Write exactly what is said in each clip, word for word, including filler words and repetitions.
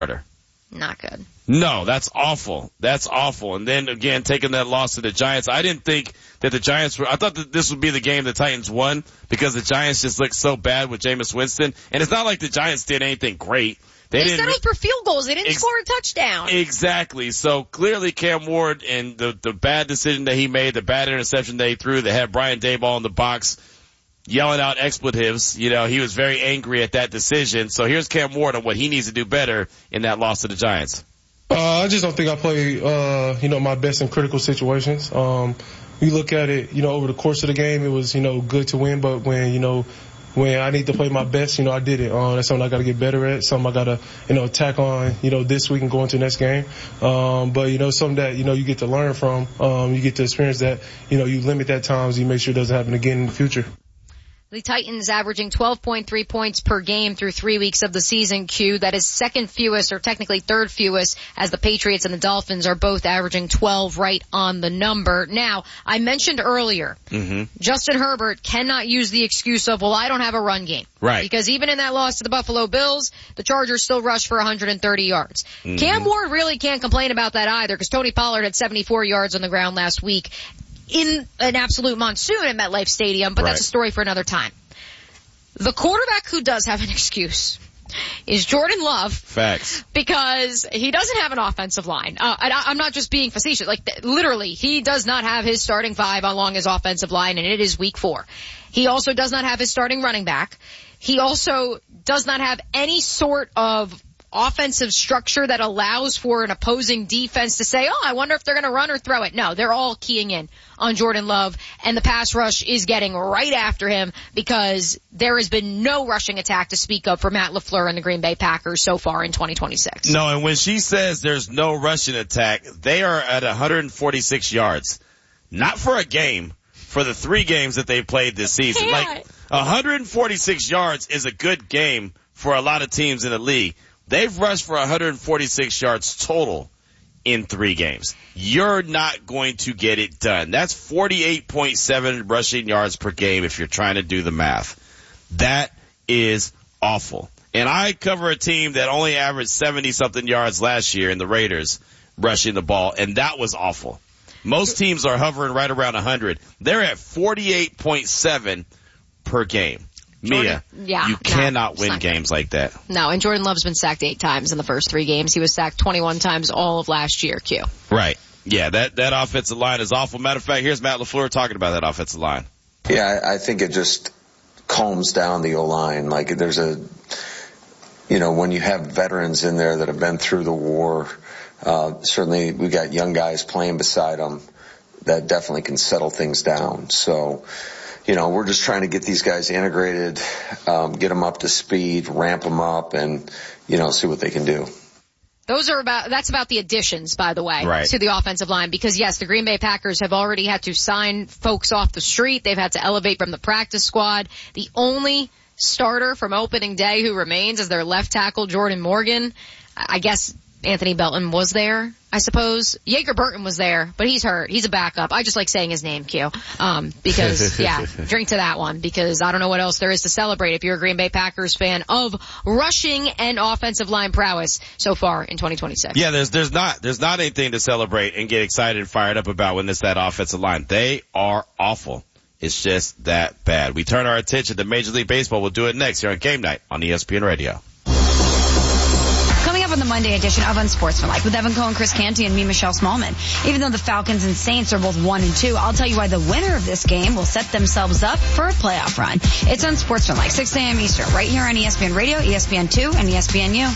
Not good. No, that's awful. That's awful. And then again, taking that loss to the Giants, I didn't think that the Giants were, I thought that this would be the game the Titans won because the Giants just looked so bad with Jameis Winston. And it's not like the Giants did anything great. They, they didn't settled for field goals. They didn't ex- score a touchdown. Exactly. So clearly Cam Ward and the, the bad decision that he made, the bad interception that he threw that had Brian Daboll in the box yelling out expletives, you know, he was very angry at that decision. So here's Cam Ward on what he needs to do better in that loss to the Giants. Uh, I just don't think I play, uh, you know, my best in critical situations. Um, you look at it, you know, over the course of the game, it was, you know, good to win, but when, you know, when I need to play my best, you know, I did it. Uh, that's something I got to get better at, something I got to, you know, attack on, you know, this week and go into the next game. Um, but, you know, something that, you know, you get to learn from, um, you get to experience that, you know, you limit that times, you make sure it doesn't happen again in the future. The Titans averaging twelve point three points per game through three weeks of the season, Q. That is second fewest, or technically third fewest, as the Patriots and the Dolphins are both averaging twelve right on the number. Now, I mentioned earlier, mm-hmm. Justin Herbert cannot use the excuse of, well, I don't have a run game. Right. Because even in that loss to the Buffalo Bills, the Chargers still rushed for one hundred thirty yards. Mm-hmm. Cam Ward really can't complain about that either, because Tony Pollard had seventy-four yards on the ground last week in an absolute monsoon at MetLife Stadium, but right. That's a story for another time. The quarterback who does have an excuse is Jordan Love. Facts. Because he doesn't have an offensive line. Uh, and I, I'm not just being facetious. Like, th- literally, he does not have his starting five along his offensive line, and it is week four. He also does not have his starting running back. He also does not have any sort of offensive structure that allows for an opposing defense to say, oh, I wonder if they're going to run or throw it. No, they're all keying in on Jordan Love, and the pass rush is getting right after him because there has been no rushing attack to speak of for Matt LaFleur and the Green Bay Packers so far in twenty twenty-six. No, and when she says there's no rushing attack, they are at one hundred forty-six yards. Not for a game, for the three games that they played this season. Yeah. Like, one hundred forty-six yards is a good game for a lot of teams in the league. They've rushed for one hundred forty-six yards total in three games. You're not going to get it done. That's forty-eight point seven rushing yards per game if you're trying to do the math. That is awful. And I cover a team that only averaged seventy-something yards last year in the Raiders rushing the ball, and that was awful. Most teams are hovering right around one hundred. They're at forty-eight point seven per game. Mia, Jordan, yeah, you cannot no, win games good. like that. No, and Jordan Love's been sacked eight times in the first three games. He was sacked twenty-one times all of last year, Q. Right. Yeah, that, that offensive line is awful. Matter of fact, here's Matt LaFleur talking about that offensive line. Yeah, I think it just calms down the O-line. Like, there's a, you know, when you have veterans in there that have been through the war, uh, certainly we got young guys playing beside them, that definitely can settle things down. So, you know, we're just trying to get these guys integrated, um, get them up to speed, ramp them up, and, you know, see what they can do. Those are about, that's about the additions, by the way, right. to the offensive line, because yes, the Green Bay Packers have already had to sign folks off the street. They've had to elevate from the practice squad. The only starter from opening day who remains is their left tackle, Jordan Morgan. I guess Anthony Belton was there, I suppose. Yeager Burton was there, but he's hurt. He's a backup. I just like saying his name, Q. Um, because, yeah, drink to that one, because I don't know what else there is to celebrate if you're a Green Bay Packers fan of rushing and offensive line prowess so far in twenty twenty-six. Yeah, there's, there's not, there's not anything to celebrate and get excited and fired up about when it's that offensive line. They are awful. It's just that bad. We turn our attention to Major League Baseball. We'll do it next here on Game Night on E S P N Radio. Coming up on the Monday edition of Unsportsmanlike with Evan Cohen, Chris Canty, and me, Michelle Smallman. Even though the Falcons and Saints are both one and two, I'll tell you why the winner of this game will set themselves up for a playoff run. It's Unsportsmanlike, six a.m. Eastern, right here on E S P N Radio, E S P N two, and E S P N U.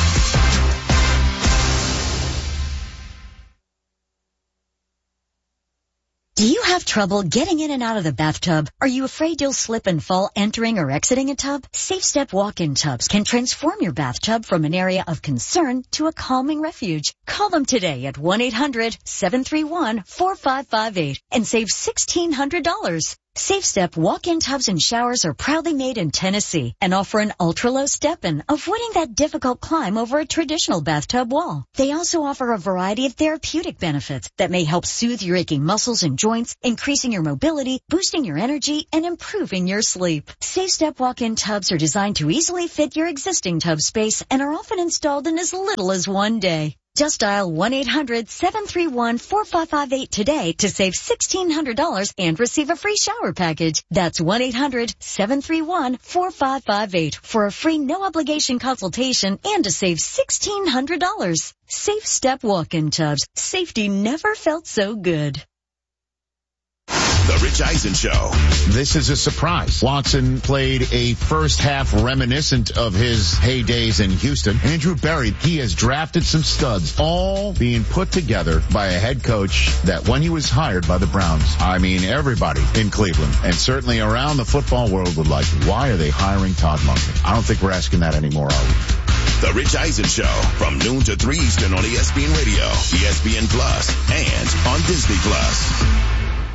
Do you have trouble getting in and out of the bathtub? Are you afraid you'll slip and fall entering or exiting a tub? Safe Step walk-in tubs can transform your bathtub from an area of concern to a calming refuge. Call them today at one eight hundred seven three one four five five eight and save sixteen hundred dollars. Safe Step walk-in tubs and showers are proudly made in Tennessee and offer an ultra-low step-in, avoiding that difficult climb over a traditional bathtub wall. They also offer a variety of therapeutic benefits that may help soothe your aching muscles and joints, increasing your mobility, boosting your energy, and improving your sleep. Safe Step walk-in tubs are designed to easily fit your existing tub space and are often installed in as little as one day. Just dial one eight hundred seven three one four five five eight today to save sixteen hundred dollars and receive a free shower package. That's one eight hundred seven three one four five five eight for a free no-obligation consultation and to save sixteen hundred dollars. Safe Step walk-in tubs. Safety never felt so good. The Rich Eisen Show. This is a surprise. Watson played a first half reminiscent of his heydays in Houston. Andrew Berry, he has drafted some studs, all being put together by a head coach that when he was hired by the Browns, I mean everybody in Cleveland and certainly around the football world would like, why are they hiring Todd Monken? I don't think we're asking that anymore, are we? The Rich Eisen Show from noon to three Eastern on E S P N Radio, E S P N Plus, and on Disney Plus.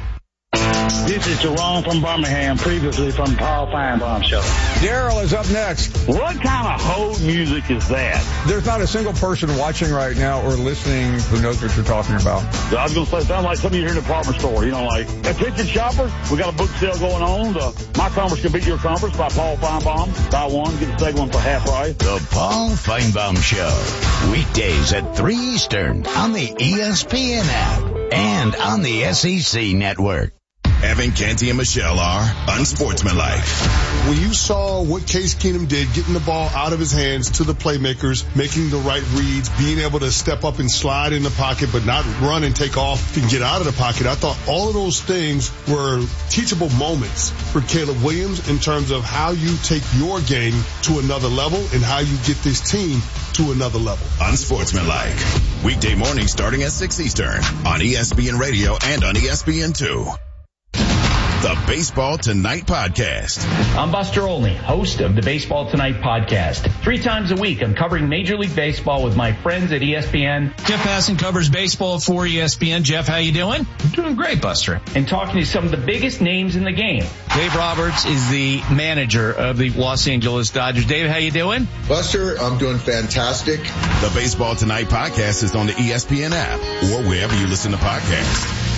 This is Jerome from Birmingham, previously from Paul Feinbaum Show. Daryl is up next. What kind of hold music is that? There's not a single person watching right now or listening who knows what you're talking about. I was going to say, it sounds like somebody here in the department store. You know, like, attention shoppers, we got a book sale going on. The My Conference Can Beat Your Conference by Paul Feinbaum. Buy one, get the second one for half price. The Paul Feinbaum Show. Weekdays at three Eastern on the E S P N app and on the S E C network. Evan, Canty, and Michelle are unsportsmanlike. When you saw what Case Keenum did, getting the ball out of his hands to the playmakers, making the right reads, being able to step up and slide in the pocket, but not run and take off and get out of the pocket, I thought all of those things were teachable moments for Caleb Williams in terms of how you take your game to another level and how you get this team to another level. Unsportsmanlike. Weekday morning starting at six Eastern on E S P N Radio and on E S P N two. The Baseball Tonight Podcast. I'm Buster Olney, host of the Baseball Tonight Podcast. Three times a week, I'm covering Major League Baseball with my friends at E S P N. Jeff Passan covers baseball for E S P N. Jeff, how you doing? I'm doing great, Buster. And talking to some of the biggest names in the game. Dave Roberts is the manager of the Los Angeles Dodgers. Dave, how you doing? Buster, I'm doing fantastic. The Baseball Tonight Podcast is on the E S P N app or wherever you listen to podcasts.